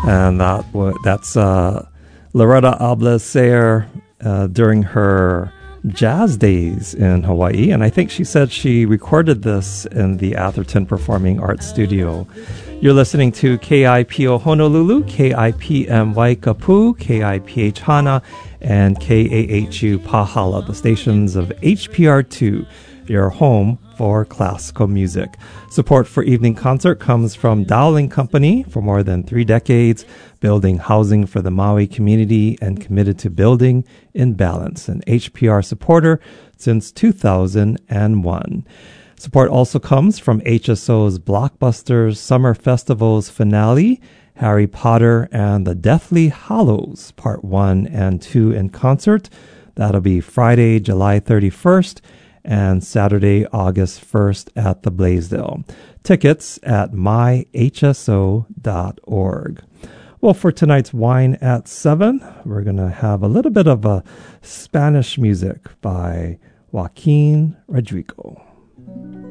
And that's Loretta Ablaser during her jazz days in Hawaii. And I think she said she recorded this in the Atherton Performing Arts Studio. You're listening to KIPO Honolulu, KIPM Waikapu, KIPH Hana, and KAHU Pahala, the stations of HPR2, your home for classical music. Support for Evening Concert comes from Dowling Company for more than 3 decades, building housing for the Maui community and committed to building in balance, an HPR supporter since 2001. Support also comes from HSO's Blockbusters Summer Festival's finale, Harry Potter and the Deathly Hallows, Part 1 and 2 in concert. That'll be Friday, July 31st and Saturday, August 1st at the Blaisdell. Tickets at myhso.org. Well, for tonight's Wine at 7, we're going to have a little bit of a Spanish music by Joaquin Rodrigo.